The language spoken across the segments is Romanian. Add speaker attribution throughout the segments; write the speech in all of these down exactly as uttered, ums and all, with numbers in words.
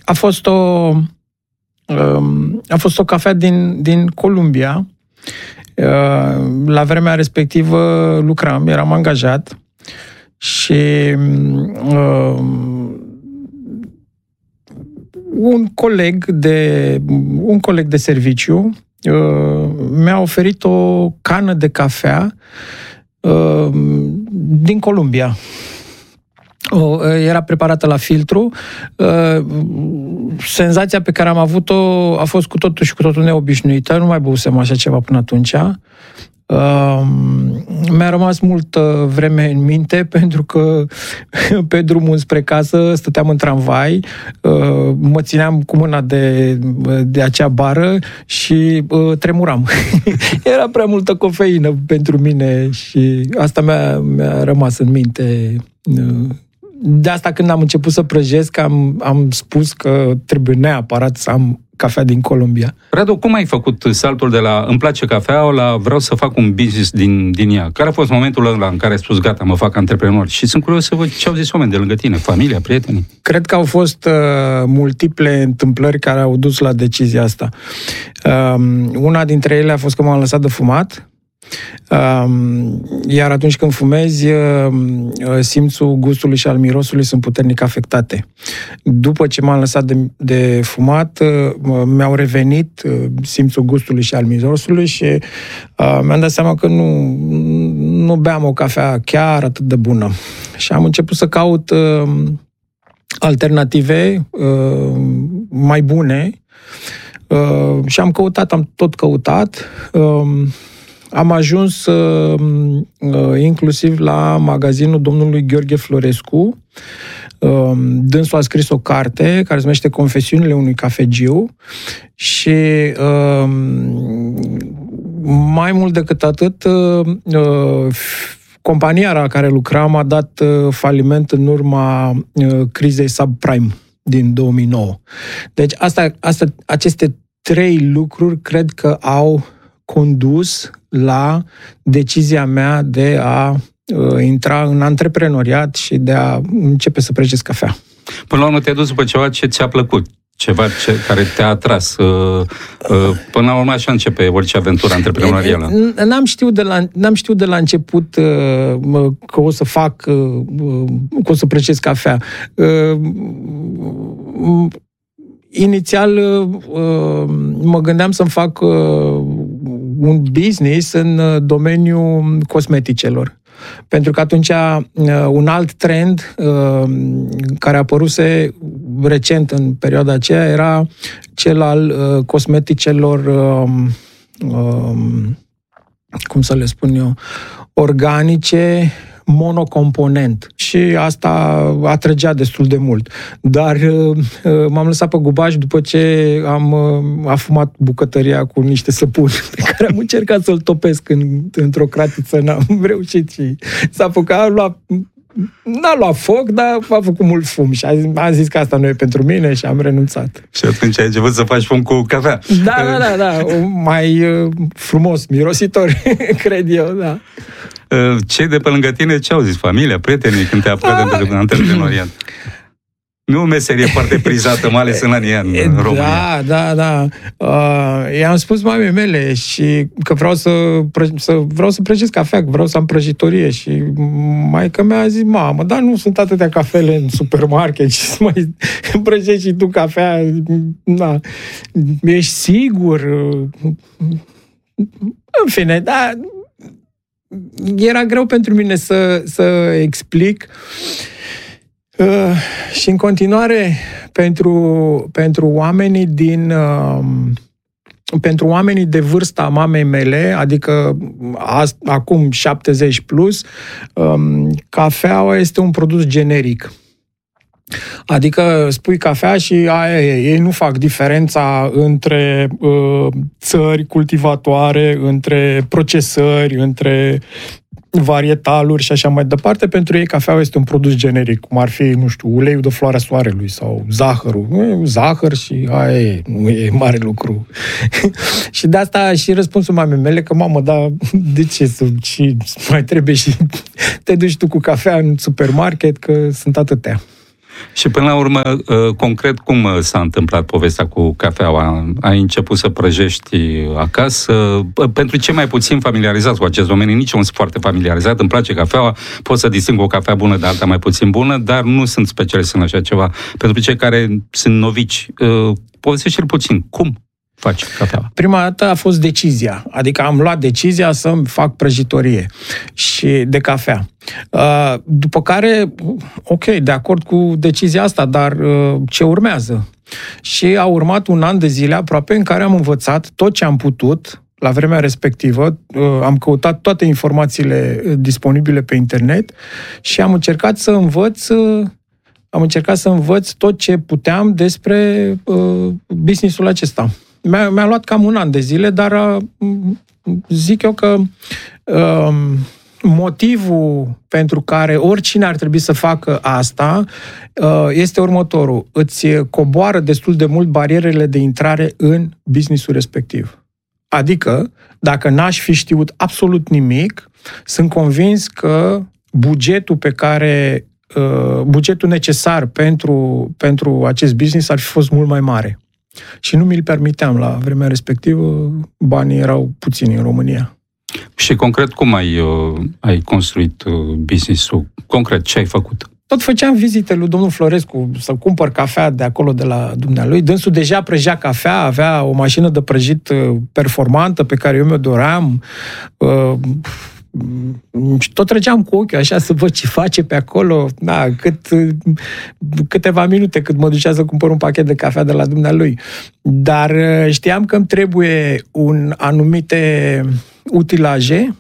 Speaker 1: a fost o a fost o cafea din, din Columbia. La vremea respectivă lucram, eram angajat și un coleg de un coleg de serviciu mi-a oferit o cană de cafea din Columbia. Era preparată la filtru. Senzația pe care am avut-o a fost cu totul și cu totul neobișnuită. Nu mai băusem așa ceva până atunci. Mi-a rămas multă vreme în minte pentru că pe drumul spre casă stăteam în tramvai, mă țineam cu mâna de, de acea bară și tremuram. Era prea multă cofeină pentru mine și asta mi-a, mi-a rămas în minte. De asta când am început să prăjesc, am, am spus că trebuie neapărat să am cafea din Columbia.
Speaker 2: Radu, cum ai făcut saltul de la îmi place cafeaua la vreau să fac un business din, din ea? Care a fost momentul ăla în care ai spus gata, mă fac antreprenor? Și sunt curios să văd ce au zis oameni de lângă tine, familia, prietenii.
Speaker 1: Cred că au fost uh, multiple întâmplări care au dus la decizia asta. Uh, una dintre ele a fost că m-am lăsat de fumat. Iar atunci când fumezi, simțul gustului și al mirosului sunt puternic afectate. După ce m-am lăsat de, de fumat, mi-au revenit simțul gustului și al mirosului și uh, mi-am dat seama că nu, nu beam o cafea chiar atât de bună. Și am început să caut uh, alternative uh, mai bune uh, și am căutat, am tot căutat. Uh, Am ajuns uh, inclusiv la magazinul domnului Gheorghe Florescu. Uh, dânsul a scris o carte care se numește Confesiunile unui cafegiu și uh, mai mult decât atât, uh, compania la care lucram a dat uh, faliment în urma uh, crizei subprime din două mii nouă. Deci asta, asta, aceste trei lucruri cred că au condus la decizia mea de a uh, intra în antreprenoriat și de a începe să prăjesc cafea.
Speaker 2: Până la urmă te-ai dus după ceva ce ți-a plăcut, ceva ce, care te-a atras. Uh, uh, până la urmă așa începe orice aventură antreprenorială.
Speaker 1: N-am știut de la, n-am știut de la început uh, că o să fac, uh, că o să prăjesc cafea. Uh, Inițial mă gândeam să-mi fac un business în domeniul cosmeticelor. Pentru că atunci un alt trend care a apăruse recent în perioada aceea era cel al cosmeticelor, cum să le spun eu, organice, monocomponent. Și asta atrăgea destul de mult. Dar m-am lăsat pe gubaj după ce am afumat bucătăria cu niște săpuni pe care am încercat să-l topesc în, într-o cratiță, n-am reușit și s-a apucat, a luat, n-a luat foc, dar a făcut mult fum și am zis că asta nu e pentru mine și am renunțat.
Speaker 2: Și atunci ai început să faci fum cu cafea.
Speaker 1: Da, da, da, da. Mai frumos, mirositor, cred eu, da.
Speaker 2: Cei de pe lângă tine ce au zis? Familia, prietenii, când te-ai apucat de antreprenoriat? Nu o meserie foarte prizată, mai ales în anii în România.
Speaker 1: Da, da, da. Uh, i-am spus mamei mele și că vreau să, să vreau să prăjesc cafea, că vreau să am prăjitorie și maică mea a zis, mamă, dar nu sunt atâtea cafele în supermarket și să mai prăjești și tu cafea. Na. Ești sigur? În fine, da, era greu pentru mine să, să explic. Uh, și în continuare, pentru, pentru oamenii din... Uh, pentru oamenii de vârsta mamei mele, adică a, acum șaptezeci plus, um, cafeaua este un produs generic. Adică spui cafea și aia e. Ei nu fac diferența între uh, țări cultivatoare, între procesări, între varietaluri și așa mai departe. Pentru ei cafeaua este un produs generic, cum ar fi, nu știu, uleiul de floarea soarelui sau zahărul. E zahăr și aia e, nu e mare lucru. Și de asta și răspunsul mamei mele că, mamă, dar de ce să și mai trebuie și te duci tu cu cafea în supermarket, că sunt atâtea.
Speaker 2: Și până la urmă, concret, cum s-a întâmplat povestea cu cafeaua? Ai început să prăjești acasă? Pentru cei mai puțin familiarizați cu acest domeniu, nici eu nu sunt foarte familiarizat, îmi place cafeaua, pot să disting o cafea bună de alta mai puțin bună, dar nu sunt specialist în așa ceva. Pentru cei care sunt novici, povestește-l puțin. Cum faci cafeaua?
Speaker 1: Prima dată a fost decizia, adică am luat decizia să-mi fac prăjitorie și de cafea. După care, ok, de acord cu decizia asta, dar ce urmează? Și a urmat un an de zile aproape în care am învățat tot ce am putut la vremea respectivă, am căutat toate informațiile disponibile pe internet și am încercat să învăț am încercat să învăț tot ce puteam despre business-ul acesta. Mi-a, mi-a luat cam un an de zile, dar zic eu că um, motivul pentru care oricine ar trebui să facă asta uh, este următorul. Îți coboară destul de mult barierele de intrare în businessul respectiv. Adică, dacă n-aș fi știut absolut nimic, sunt convins că bugetul pe care uh, bugetul necesar pentru, pentru acest business ar fi fost mult mai mare. Și nu mi-l permiteam la vremea respectivă, banii erau puțini în România.
Speaker 2: Și concret, cum ai, uh, ai construit uh, business-ul? Concret, ce ai făcut?
Speaker 1: Tot făceam vizite lui domnul Florescu să cumpăr cafea de acolo, de la dumnealui. Dânsul deja prăjea cafea, avea o mașină de prăjit performantă pe care eu mi-o doream. Uh, Și tot trăgeam cu ochiul așa să văd ce face pe acolo. Da, cât, câteva minute cât mă ducea să cumpăr un pachet de cafea de la dumnealui. Dar știam că îmi trebuie un anumite utilaje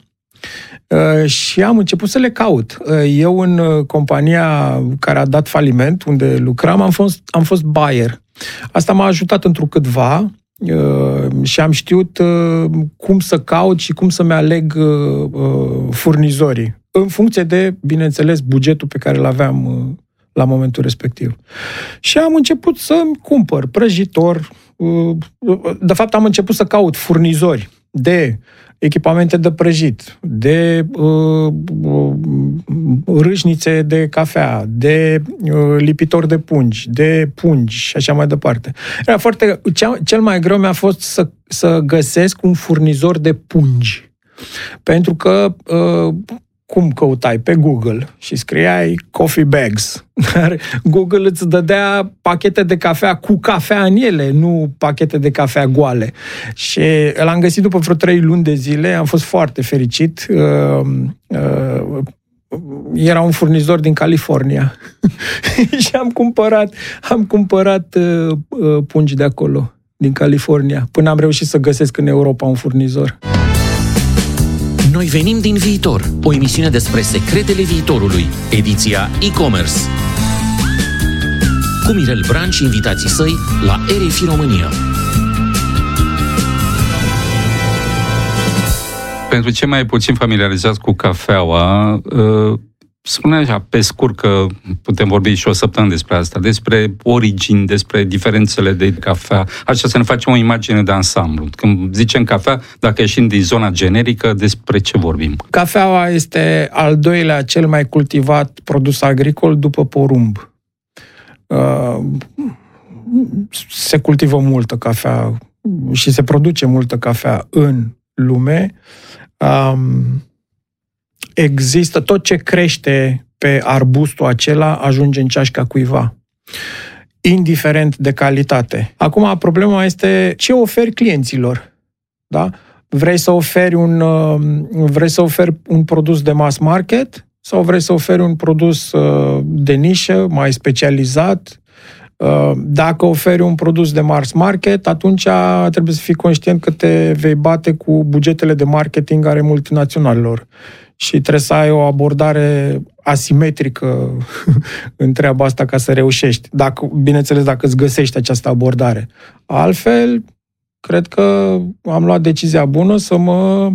Speaker 1: și am început să le caut. Eu în compania care a dat faliment, unde lucram, am fost, am fost buyer. Asta m-a ajutat întrucâtva și am știut cum să caut și cum să-mi aleg furnizorii, în funcție de, bineînțeles, bugetul pe care îl aveam la momentul respectiv. Și am început să-mi cumpăr prăjitor. De fapt, am început să caut furnizori de echipamente de prăjit, de uh, râșnițe de cafea, de uh, lipitori de pungi, de pungi și așa mai departe. Era foarte, cea, cel mai greu mi-a fost să, să găsesc un furnizor de pungi. Pentru că uh, cum căutai pe Google și scriai coffee bags. Dar Google îți dădea pachete de cafea cu cafea în ele, nu pachete de cafea goale. Și l-am găsit după vreo trei luni de zile, am fost foarte fericit. Uh, uh, era un furnizor din California. Și am cumpărat, am cumpărat uh, uh, pungi de acolo, din California, până am reușit să găsesc în Europa un furnizor.
Speaker 3: Noi venim din viitor, o emisiune despre secretele viitorului, ediția e-commerce. Cu Mirel Bran și invitații săi la R F I România.
Speaker 2: Pentru cei mai puțin familiarizați cu cafeaua, spune așa, pe scurt, că putem vorbi și o săptămână despre asta, despre origini, despre diferențele de cafea, așa să ne facem o imagine de ansamblu. Când zicem cafea, dacă ieșim din zona generică, despre ce vorbim?
Speaker 1: Cafeaua este al doilea cel mai cultivat produs agricol după porumb. Se cultivă multă cafea și se produce multă cafea în lume. Există tot ce crește pe arbustul acela ajunge în ceașca cuiva, indiferent de calitate. Acum, problema este ce oferi clienților. Da? Vrei să oferi un, vrei să oferi un produs de mass market sau vrei să oferi un produs de nișă, mai specializat? Dacă oferi un produs de mass market, atunci trebuie să fii conștient că te vei bate cu bugetele de marketing ale multinaționalelor. Și trebuie să ai o abordare asimetrică în treaba asta ca să reușești. Dacă, bineînțeles, dacă îți găsești această abordare. Altfel, cred că am luat decizia bună să mă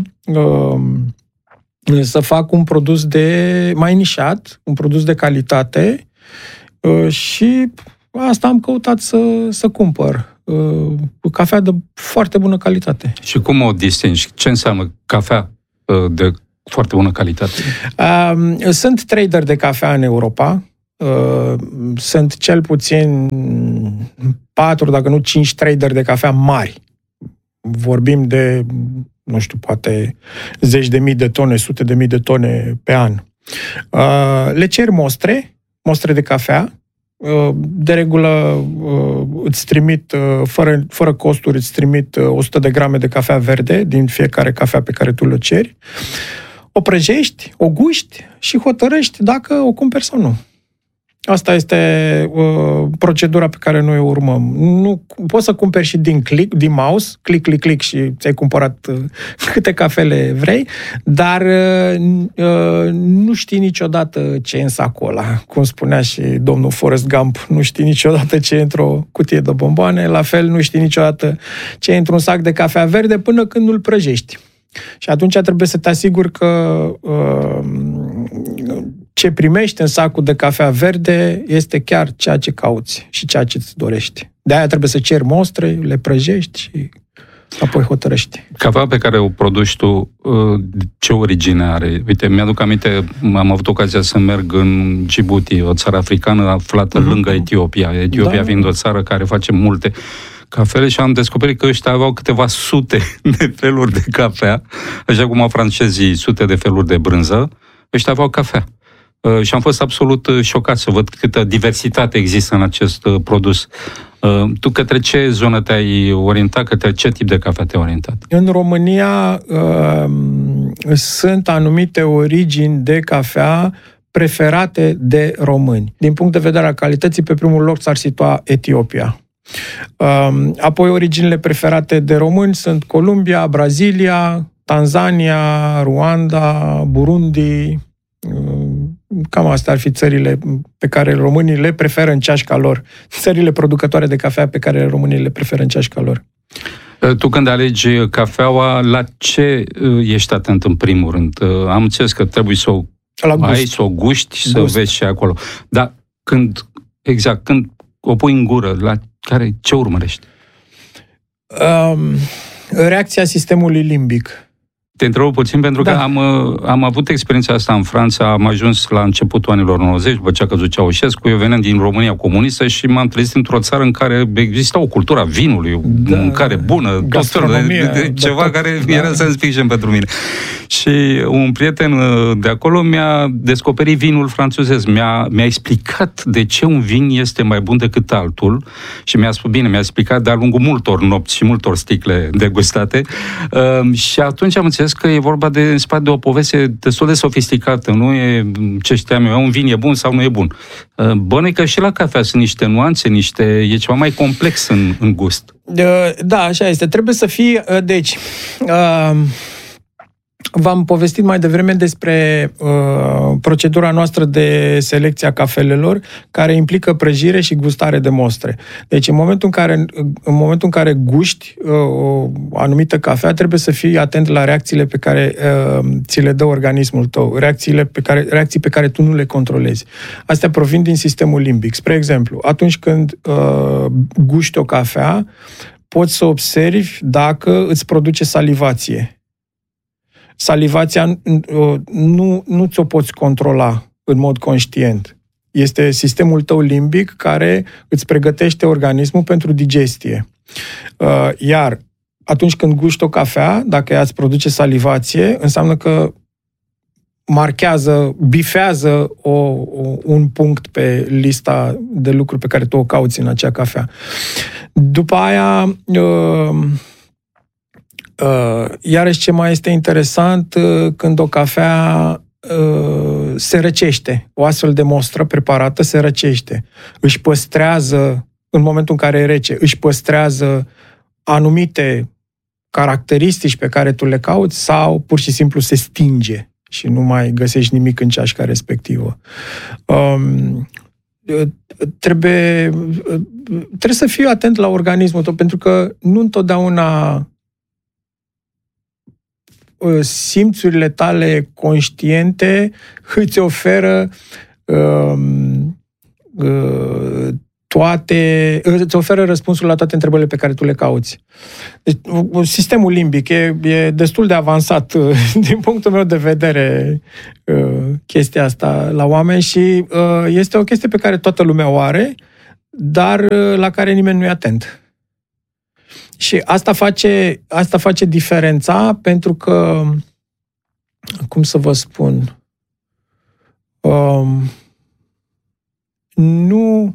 Speaker 1: să fac un produs de mai nișat, un produs de calitate și asta am căutat să, să cumpăr. Cafea de foarte bună calitate.
Speaker 2: Și cum o distingi? Ce înseamnă cafea de foarte bună calitate?
Speaker 1: Sunt trader de cafea în Europa. sunt cel puțin patru, dacă nu cinci traderi de cafea mari. Vorbim de, nu știu, poate zeci de mii de tone, sute de mii de tone pe an. Le cer mostre, mostre de cafea. De regulă îți trimit, fără, fără costuri, îți trimit o sută de grame de cafea verde din fiecare cafea pe care tu le ceri. O prăjești, o guști și hotărăști dacă o cumperi sau nu. Asta este uh, procedura pe care noi o urmăm. Nu, poți să cumperi și din click, din mouse, click, click, click și ți-ai cumpărat uh, câte cafele vrei, dar uh, uh, nu știi niciodată ce e în sacul ăla. Cum spunea și domnul Forrest Gump, nu știi niciodată ce e într-o cutie de bomboane, la fel nu știi niciodată ce e într-un sac de cafea verde până când nu-l prăjești. Și atunci trebuie să te asiguri că uh, ce primești în sacul de cafea verde este chiar ceea ce cauți și ceea ce îți dorești. De-aia trebuie să ceri mostre, le prăjești și apoi hotărăști.
Speaker 2: Cafea pe care o produci tu, ce origine are? Uite, mi-aduc aminte, am avut ocazia să merg în Djibouti, o țară africană aflată mm-hmm. lângă Etiopia. Etiopia da. fiind o țară care face multe cafele și am descoperit că ăștia aveau câteva sute de feluri de cafea, așa cum au francezii sute de feluri de brânză, ăștia aveau cafea. Uh, și am fost absolut șocat să văd câtă diversitate există în acest uh, produs. Uh, tu către ce zonă te-ai orientat? Către ce tip de cafea te-ai orientat?
Speaker 1: În România uh, sunt anumite origini de cafea preferate de români. Din punct de vedere al calității, pe primul loc s-ar situa Etiopia. Uh, apoi originile preferate de români sunt Columbia, Brazilia, Tanzania, Rwanda, Burundi. Cam astea ar fi țările pe care românii le preferă în ceașca lor. Țările producătoare de cafea pe care românii le preferă în ceașca lor.
Speaker 2: Tu când alegi cafeaua, la ce ești atent în primul rând? Am înțeles că trebuie să o ai, să o guști și să vezi ce acolo. Dar când, exact, când o pui în gură, la care, ce urmărești?
Speaker 1: Um, reacția sistemului limbic.
Speaker 2: Te întreb puțin pentru da. că am, am avut experiența asta în Franța, am ajuns la începutul anilor nouăzeci, după ce a căzut Ceaușescu, eu veneam din România comunistă și m-am trezit într-o țară în care exista o cultură a vinului, da. mâncare bună, tot felul de, de ceva tot, care da. era science fiction pentru mine. Și un prieten de acolo mi-a descoperit vinul franțuzez, mi-a, mi-a explicat de ce un vin este mai bun decât altul și mi-a spus, bine, mi-a explicat de-a lungul multor nopți și multor sticle degustate uh, și atunci am înțeles că e vorba de, în spate de o poveste destul de sofisticată, nu e ce știam eu, un vin e bun sau nu e bun. Bănuiesc că și la cafea sunt niște nuanțe, niște, e ceva mai complex în, în gust.
Speaker 1: Da, așa este. Trebuie să fii, deci, uh, v-am povestit mai devreme despre uh, procedura noastră de selecție a cafelelor, care implică prăjire și gustare de mostre. Deci, în momentul în care, în momentul în care guști uh, o anumită cafea, trebuie să fii atent la reacțiile pe care uh, ți le dă organismul tău, reacțiile pe care, reacții pe care tu nu le controlezi. Astea provin din sistemul limbic. Spre exemplu, atunci când uh, guști o cafea, poți să observi dacă îți produce salivație. Salivația nu, nu ți-o poți controla în mod conștient. Este sistemul tău limbic care îți pregătește organismul pentru digestie. Iar atunci când guști o cafea, dacă ea îți produce salivație, înseamnă că marchează, bifează o, o, un punct pe lista de lucruri pe care tu o cauți în acea cafea. După aia... Uh, Uh, iarăși ce mai este interesant, uh, când o cafea uh, se răcește, o astfel de mostră preparată se răcește, își păstrează, în momentul în care e rece, își păstrează anumite caracteristici pe care tu le cauți sau pur și simplu se stinge și nu mai găsești nimic în ceașca respectivă. Um, trebuie, trebuie să fii atent la organismul tău, pentru că nu întotdeauna simțurile tale conștiente îți oferă uh, uh, toate, îți oferă răspunsul la toate întrebările pe care tu le cauți. Deci, sistemul limbic e, e destul de avansat din punctul meu de vedere chestia asta la oameni și este o chestie pe care toată lumea o are, dar la care nimeni nu e atent. Și asta face, asta face diferența pentru că, cum să vă spun, um, nu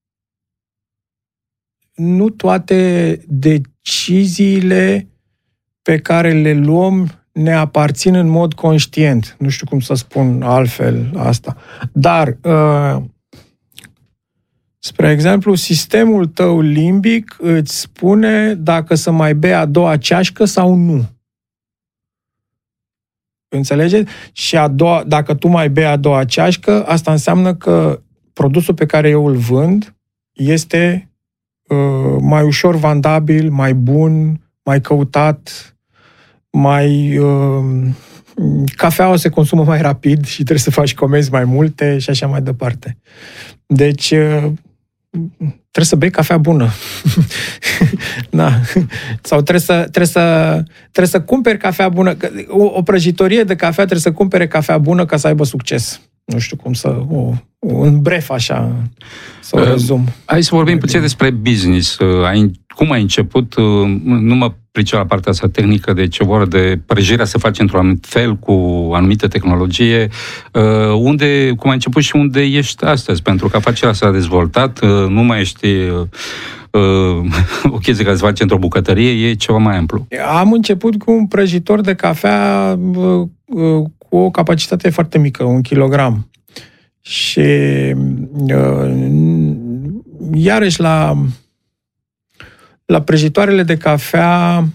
Speaker 1: nu toate deciziile pe care le luăm ne aparțin în mod conștient. Nu știu cum să spun altfel asta. Dar, uh, spre exemplu, sistemul tău limbic îți spune dacă să mai bei a doua ceașcă sau nu. Înțelegeți? Și a doua, dacă tu mai bei a doua ceașcă, asta înseamnă că produsul pe care eu îl vând este uh, mai ușor vandabil, mai bun, mai căutat, mai... Uh, cafeaua se consumă mai rapid și trebuie să faci comenzi mai multe și așa mai departe. Deci, uh, trebuie să bei cafea bună. Da. Sau trebuie să, trebuie, să, trebuie să cumperi cafea bună. O, o prăjitorie de cafea trebuie să cumpere cafea bună ca să aibă succes. Nu știu cum să... O, un bref așa, să o uh, rezum.
Speaker 2: Hai să vorbim puțin despre business. Uh, ai, cum ai început? Uh, nu mă pricep la partea asta tehnică, deci e vorba de prăjirea se face într-un anumit fel, cu anumită tehnologie. Uh, unde, cum ai început și unde ești astăzi? Pentru că afacerea s-a dezvoltat, uh, nu mai ești... Uh, o chestie care se face într-o bucătărie, e ceva mai amplu.
Speaker 1: Am început cu un prăjitor de cafea cu o capacitate foarte mică, un kilogram. Și iarăși la, la prăjitoarele de cafea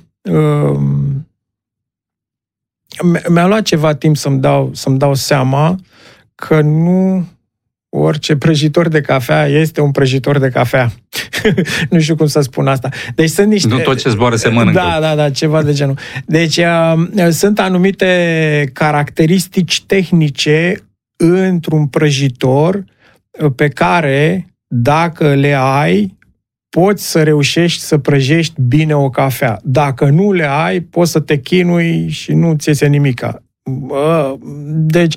Speaker 1: mi-a luat ceva timp să-mi dau, să-mi dau seama că nu orice prăjitor de cafea este un prăjitor de cafea. Nu știu cum să spun asta. Deci sunt niște...
Speaker 2: Nu tot ce zboară se mănâncă.
Speaker 1: Da, da, da, ceva de genul. Deci uh, sunt anumite caracteristici tehnice într-un prăjitor pe care, dacă le ai, poți să reușești să prăjești bine o cafea. Dacă nu le ai, poți să te chinui și nu ți iese nimica. Uh, deci...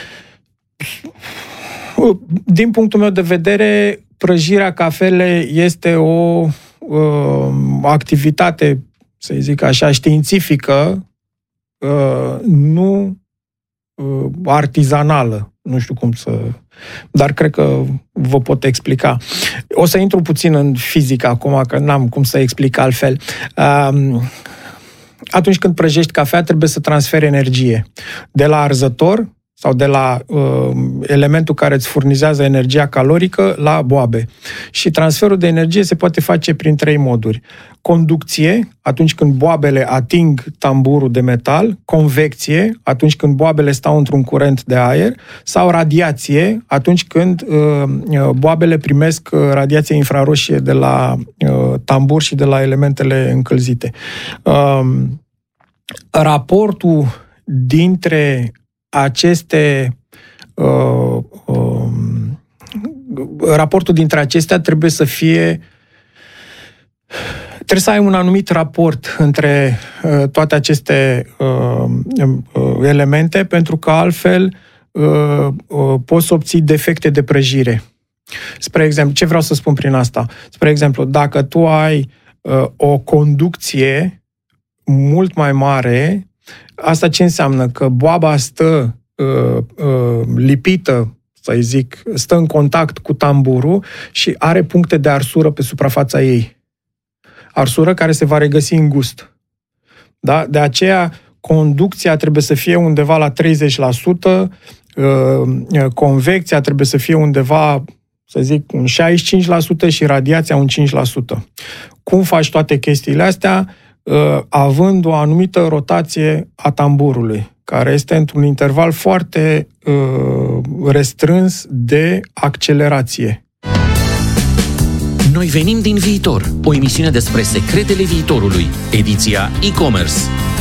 Speaker 1: Din punctul meu de vedere, prăjirea cafelei este o uh, activitate, să zic așa, științifică, uh, nu uh, artizanală. Nu știu cum să... Dar cred că vă pot explica. O să intru puțin în fizică acum, că n-am cum să explic altfel. Uh, atunci când prăjești cafea, trebuie să transferi energie de la arzător sau de la uh, elementul care îți furnizează energia calorică la boabe. Și transferul de energie se poate face prin trei moduri. Conducție, atunci când boabele ating tamburul de metal, convecție, atunci când boabele stau într-un curent de aer, sau radiație, atunci când uh, boabele primesc uh, radiație infraroșie de la uh, tambur și de la elementele încălzite. Uh, raportul dintre aceste uh, uh, raportul dintre acestea trebuie să fie trebuie să ai un anumit raport între uh, toate aceste uh, uh, elemente, pentru că altfel uh, uh, poți să obții defecte de prăjire. Spre exemplu, ce vreau să spun prin asta? Spre exemplu, dacă tu ai uh, o conducție mult mai mare, asta ce înseamnă? Că boaba stă uh, uh, lipită, să-i zic, stă în contact cu tamburul și are puncte de arsură pe suprafața ei. Arsură care se va regăsi în gust. Da? De aceea, conducția trebuie să fie undeva la treizeci la sută, uh, convecția trebuie să fie undeva, să zic, un șaizeci și cinci la sută și radiația un cinci la sută. Cum faci toate chestiile astea? Având o anumită rotație a tamburului, care este într-un interval foarte uh, restrâns de accelerație.
Speaker 3: Noi venim din viitor, o emisiune despre secretele viitorului, ediția e-commerce.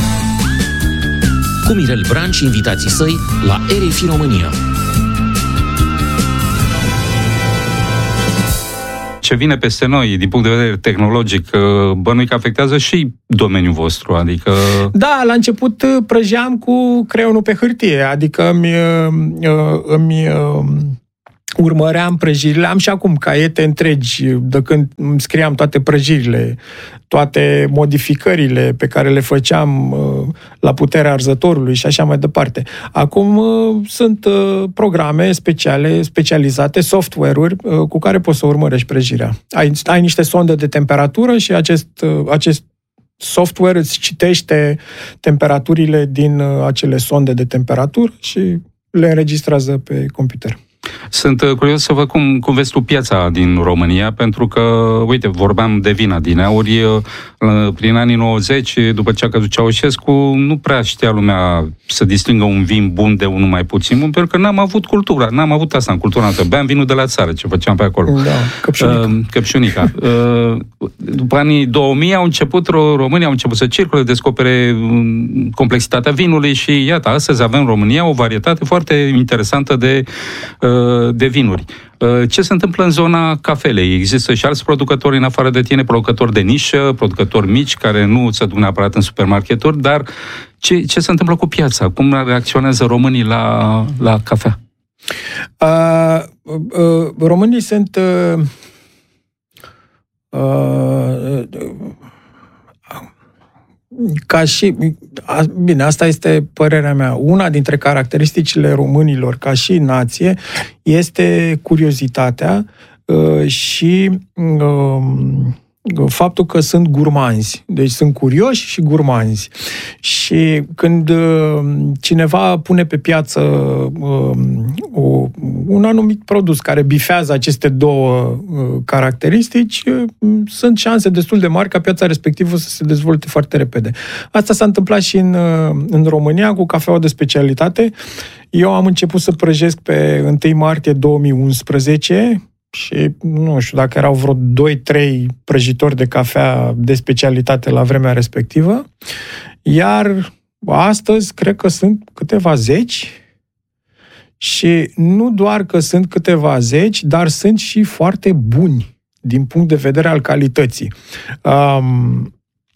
Speaker 3: Cu Mirel Bran și invitații săi la R F I România.
Speaker 2: ce vine peste noi, din punct de vedere tehnologic, bănuiesc că afectează și domeniul vostru, adică...
Speaker 1: Da, la început prăjeam cu creionul pe hârtie, adică îmi, îmi urmăream prăjirile, am și acum caiete întregi de când îmi scriam toate prăjirile, toate modificările pe care le făceam la puterea arzătorului și așa mai departe. Acum sunt programe speciale, specializate, software-uri cu care poți să urmărești prăjirea. Ai, ai niște sonde de temperatură și acest, acest software îți citește temperaturile din acele sonde de temperatură și le înregistrează pe computer.
Speaker 2: Sunt curios să văd cum, cum vezi tu piața din România, pentru că, uite, vorbeam de vin adineauri, prin anii nouăzeci, după ce a căzut Ceaușescu, nu prea știa lumea să distingă un vin bun de unul mai puțin bun, pentru că n-am avut cultura, n-am avut asta în cultura noastră. Beam vinul de la țară, ce făceam pe acolo.
Speaker 1: Da, căpșunica.
Speaker 2: Uh, căpșunica. Uh, după anii două mii au început, România au început să circule, descopere complexitatea vinului și, iată, astăzi avem în România o varietate foarte interesantă de de vinuri. Ce se întâmplă în zona cafelei? Există și alți producători în afară de tine, producători de nișă, producători mici, care nu se duc neapărat în supermarketuri, dar ce, ce se întâmplă cu piața? Cum reacționează românii la, la cafea?
Speaker 1: Uh, uh, românii sunt uh, uh, ca și... Bine, asta este părerea mea. Una dintre caracteristicile românilor ca și nație este curiozitatea uh, și uh, faptul că sunt gurmanzi. Deci sunt curioși și gurmanzi. Și când uh, cineva pune pe piață uh, o, un anumit produs care bifează aceste două uh, caracteristici, uh, sunt șanse destul de mari ca piața respectivă să se dezvolte foarte repede. Asta s-a întâmplat și în, uh, în România cu cafeaua de specialitate. Eu am început să prăjesc pe întâi martie două mii unsprezece și nu știu dacă erau vreo doi trei prăjitori de cafea de specialitate la vremea respectivă, iar astăzi cred că sunt câteva zeci și nu doar că sunt câteva zeci, dar sunt și foarte buni din punct de vedere al calității. Um,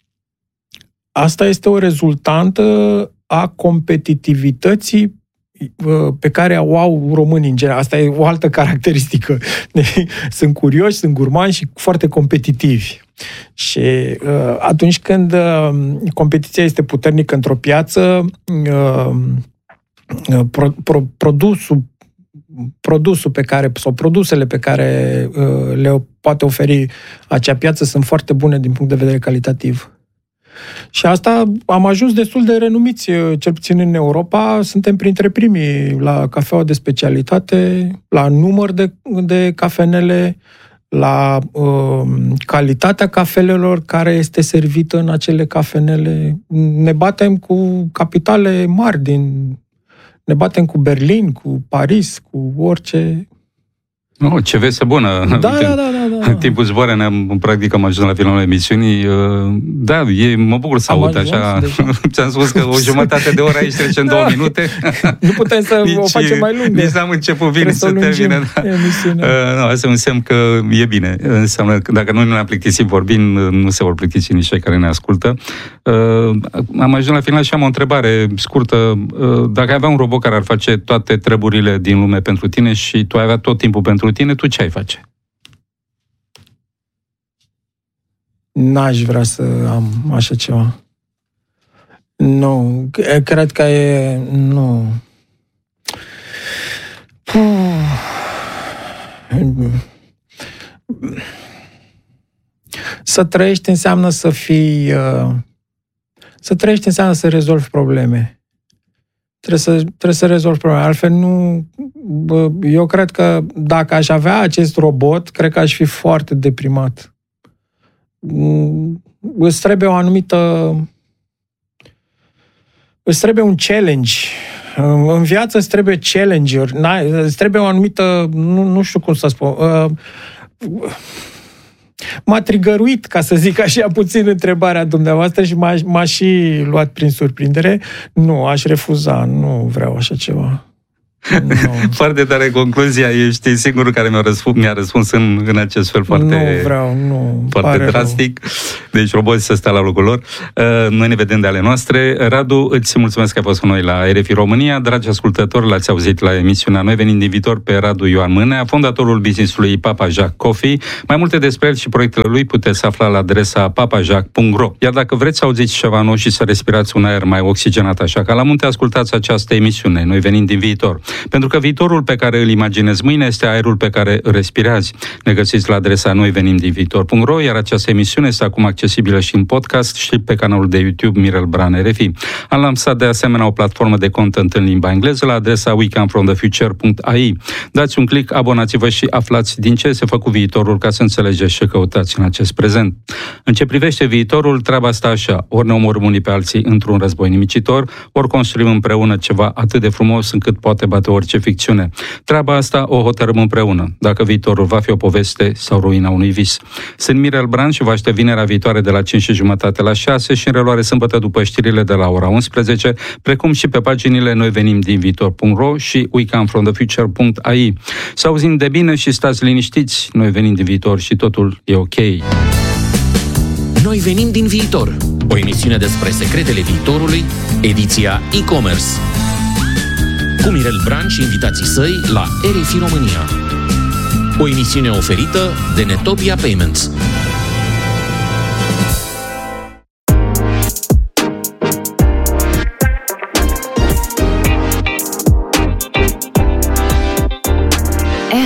Speaker 1: asta este o rezultantă a competitivității pe care o au românii în general. Asta e o altă caracteristică. Sunt curioși, sunt gurmani și foarte competitivi. Și uh, atunci când uh, competiția este puternică într-o piață, uh, pro, pro, produsul, produsul pe care, sau produsele pe care uh, le poate oferi acea piață sunt foarte bune din punct de vedere calitativ. Și asta am ajuns destul de renumiți, cel puțin în Europa. Suntem printre primii la cafeaua de specialitate, la număr de, de cafenele, la uh, calitatea cafelelor care este servită în acele cafenele. Ne batem cu capitale mari din... Ne batem cu Berlin, cu Paris, cu orice...
Speaker 2: Nu, ce veste bună.
Speaker 1: Da, da, da, da, da.
Speaker 2: Timpul zboară, ne-am, practic am ajuns la finalul emisiunii. Da, e, mă bucur să aud așa. Ți-am spus că o jumătate de oră aici trece în două minute.
Speaker 1: Nu putem să nici, o facem mai lungă.
Speaker 2: Nici n-am început bine să, să termine. Da. Uh, nu, asta înseamnă că e bine. Înseamnă că dacă noi nu ne-am plictisit vorbind, nu se vor plictisi nici cei care ne ascultă. Uh, am ajuns la final și am o întrebare scurtă. Uh, dacă ai avea un robot care ar face toate treburile din lume pentru tine și tu ai avea tot timpul pentru tine, tu ce ai face?
Speaker 1: N-aș vrea să am așa ceva. Nu. Cred că e... Nu. Să trăiești înseamnă să fii... Să trăiești înseamnă să rezolvi probleme. Trebuie să, trebuie să rezolvi probleme. Altfel nu... Eu cred că dacă aș avea acest robot, cred că aș fi foarte deprimat. Îți trebuie o anumită... Îți trebuie un challenge. În viață îți trebuie challenger. Îți trebuie o anumită... Nu, nu știu cum să spun... M-a trigăruit, ca să zic așa puțin, întrebarea dumneavoastră și m-a, m-a și luat prin surprindere. Nu, aș refuza, nu vreau așa ceva. No.
Speaker 2: Foarte tare concluzia, ești singurul care mi-a răspuns, mi-a răspuns în, în acest fel foarte,
Speaker 1: nu vreau, nu,
Speaker 2: foarte drastic. Rău. Deci roboții să stea la locul lor. Noi ne vedem de ale noastre. Radu, îți mulțumesc că ai fost cu noi la R F I România. Dragi ascultători, l-ați auzit la emisiunea Noi venim din viitor pe Radu Ioan Mânea, fondatorul business-ului Papa Jacques Coffee. Mai multe despre el și proiectele lui puteți afla la adresa papajac punct ro. Iar dacă vreți să auziți ceva nou și să respirați un aer mai oxigenat așa ca la munte, ascultați această emisiune Noi venim din viitor. Pentru că viitorul pe care îl imaginezi mâine este aerul pe care îl respirați. Ne găsiți la adresa noi venim din viitor punct ro, iar această emisiune este acum accesibilă și în podcast și pe canalul de YouTube Mirel Bran R F I. Am lansat de asemenea o platformă de content în limba engleză la adresa we come from the future punct a i. Dați un click, abonați-vă și aflați din ce se făcut viitorul ca să înțelegeți ce căutați în acest prezent. În ce privește viitorul, treaba asta așa, ori ne omorâm unii pe alții într-un război nimicitor, ori construim împreună ceva atât de frumos încât poate bate orice ficțiune. Treaba asta o hotărâm împreună, dacă viitorul va fi o poveste sau ruina unui vis. Sunt Mirel Bran și vă aștept vinerea viitoare de la cinci și jumătate la șase și în reluare sâmbătă după știrile de la ora unsprezece, precum și pe paginile noi venim din viitor punct ro și we come from the future punct a i. Să auzim de bine și stați liniștiți, noi venim din viitor și totul e ok.
Speaker 3: Noi venim din viitor, o emisiune despre secretele viitorului, ediția e-commerce. Cu Mirel Bran și invitații săi la R F I România. O emisiune oferită de Netopia Payments.